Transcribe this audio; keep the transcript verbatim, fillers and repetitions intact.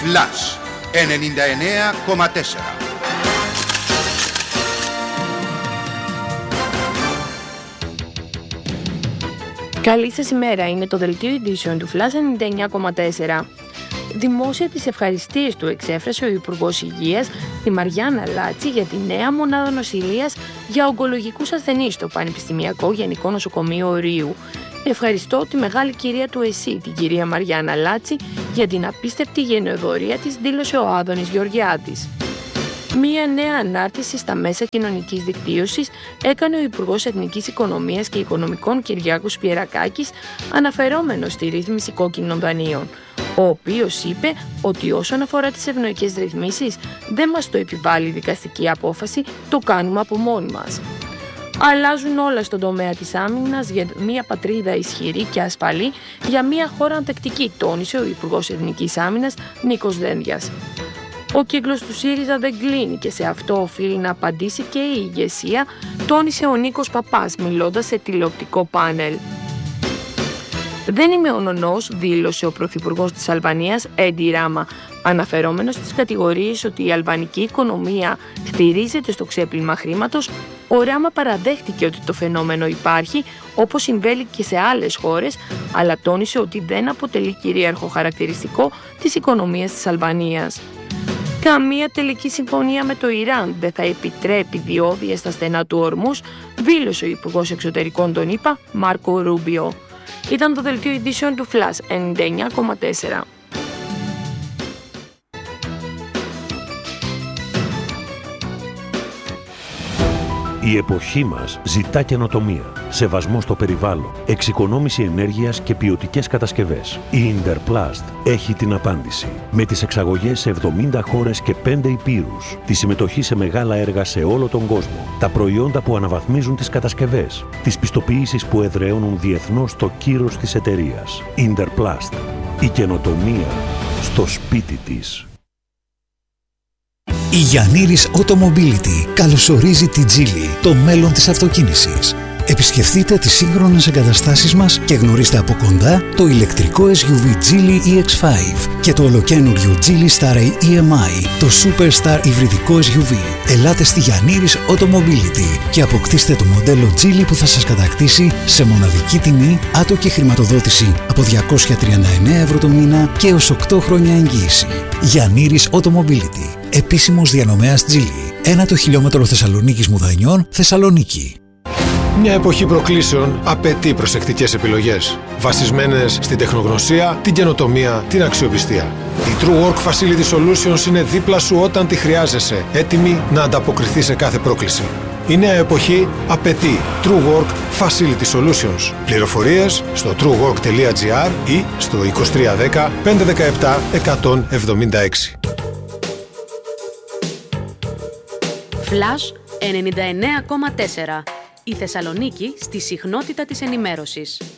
Flash ενενήντα εννέα κόμμα τέσσερα. Καλή σας ημέρα, είναι το δελτίο ειδήσεων του Flash ενενήντα εννέα κόμμα τέσσερα. Δημόσια τις ευχαριστίες του εξέφρασε ο Υπουργός Υγείας, τη Μαριάννα Λάτση, για τη νέα μονάδα νοσηλείας για ογκολογικούς ασθενείς στο Πανεπιστημιακό Γενικό Νοσοκομείο Ορείου. Ευχαριστώ τη μεγάλη κυρία του ΕΣΥ, την κυρία Μαριάννα Λάτση, για την απίστευτη γενεοδορία της, δήλωσε ο Άδωνης Γεωργιάδης. Μία νέα ανάρτηση στα μέσα κοινωνικής δικτύωσης έκανε ο Υπουργός Εθνικής Οικονομίας και Οικονομικών Κυριάκος Πιερακάκης, αναφερόμενος στη ρύθμιση κόκκινων δανείων, ο οποίος είπε ότι όσον αφορά τις ευνοϊκές ρυθμίσεις δεν μας το επιβάλλει η δικαστική απόφαση, το κάνουμε από μόνοι μας. Αλλάζουν όλα στον τομέα της άμυνας για μια πατρίδα ισχυρή και ασφαλή, για μια χώρα ανθεκτική, τόνισε ο Υπουργός Εθνικής Άμυνας Νίκος Δένδιας. Ο κύκλος του ΣΥΡΙΖΑ δεν κλείνει και σε αυτό οφείλει να απαντήσει και η ηγεσία, τόνισε ο Νίκος Παπάς μιλώντας σε τηλεοπτικό πάνελ. Δεν είμαι ο νονός, δήλωσε ο Πρωθυπουργός της Αλβανίας Έντι Ράμα, αναφερόμενος στις κατηγορίες ότι η αλβανική οικονομία στηρίζεται στο ξέπλυμα χρήματος. Ο Ράμα παραδέχτηκε ότι το φαινόμενο υπάρχει, όπως συμβαίνει και σε άλλες χώρες, αλλά τόνισε ότι δεν αποτελεί κυρίαρχο χαρακτηριστικό της οικονομίας της Αλβανίας. Καμία τελική συμφωνία με το Ιράν δεν θα επιτρέπει διόδια στα στενά του Ορμούς, δήλωσε ο Υπουργός Εξωτερικών των ΗΠΑ Μάρκο Ρούμπιο. Ήταν το δελτίο ειδήσεων του Flash ενενήντα εννέα κόμμα τέσσερα. Η εποχή μας ζητά καινοτομία, σεβασμό στο περιβάλλον, εξοικονόμηση ενέργειας και ποιοτικές κατασκευές. Η Interplast έχει την απάντηση. Με τις εξαγωγές σε εβδομήντα χώρες και πέντε υπήρους, τη συμμετοχή σε μεγάλα έργα σε όλο τον κόσμο, τα προϊόντα που αναβαθμίζουν τις κατασκευές, τις πιστοποιήσεις που εδραιώνουν διεθνώς το κύρος της εταιρείας. Interplast. Η καινοτομία στο σπίτι της. Η Γιαννήρης Automobility καλωσορίζει τη Geely, το μέλλον της αυτοκίνησης. Επισκεφτείτε τις σύγχρονες εγκαταστάσεις μας και γνωρίστε από κοντά το ηλεκτρικό ες γιου βι Geely ι εξ φάιβ και το ολοκαίνουργιο Geely Star ι εμ άι, το Superstar υβριδικό ες γιου βι. Ελάτε στη Γιαννήρης Automobility και αποκτήστε το μοντέλο Geely που θα σας κατακτήσει σε μοναδική τιμή, άτοκη χρηματοδότηση από διακόσια τριάντα εννέα ευρώ το μήνα και έως οκτώ χρόνια εγγύηση. Γιαννήρης Automobility. Επίσημος διανομέας Geely. Ένα το χιλιόμετρο Θεσσαλονίκης Μουδανιών, Θεσσαλονίκη. Μια εποχή προκλήσεων απαιτεί προσεκτικές επιλογές, βασισμένες στην τεχνογνωσία, την καινοτομία, την αξιοπιστία. Η True Work Facility Solutions είναι δίπλα σου όταν τη χρειάζεσαι, έτοιμη να ανταποκριθεί σε κάθε πρόκληση. Η νέα εποχή απαιτεί True Work Facility Solutions. Πληροφορίες στο true work τελεία gr ή στο είκοσι τρία δέκα πεντακόσια δεκαεπτά εκατόν εβδομήντα έξι. Flash ενενήντα εννέα κόμμα τέσσερα. Η Θεσσαλονίκη στη συχνότητα της ενημέρωσης.